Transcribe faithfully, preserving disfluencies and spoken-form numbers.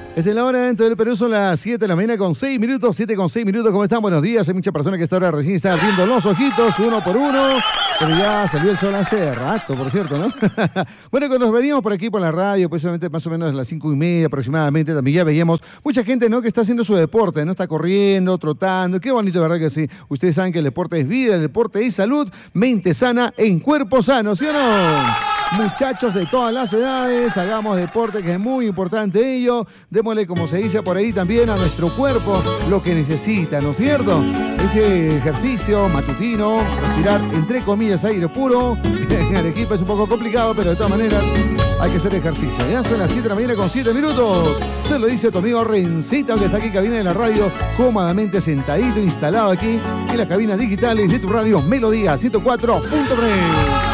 Desde la hora dentro del Perú son las siete de la mañana con seis minutos, siete con seis minutos. ¿Cómo están? Buenos días. Hay muchas personas que esta hora recién están abriendo los ojitos uno por uno, pero ya salió el sol hace rato, por cierto, ¿no? Bueno, cuando nos venimos por aquí por la radio, pues obviamente más o menos a las cinco y media aproximadamente, también ya veíamos mucha gente, ¿no?, que está haciendo su deporte, ¿no? Está corriendo, trotando. Qué bonito, ¿verdad que sí? Ustedes saben que el deporte es vida, el deporte es salud, mente sana en cuerpo sano, ¿sí o no? Muchachos de todas las edades, hagamos deporte, que es muy importante ello. Démosle, como se dice por ahí, también a nuestro cuerpo lo que necesita, ¿no es cierto? Ese ejercicio matutino, respirar entre comillas aire puro. En Arequipa es un poco complicado, pero de todas maneras hay que hacer ejercicio. Ya son las siete de la mañana con siete minutos. Usted lo dice tu amigo Rencita, que está aquí en cabina de la radio, cómodamente sentadito, instalado aquí en las cabinas digitales de tu radio Melodía ciento cuatro punto tres.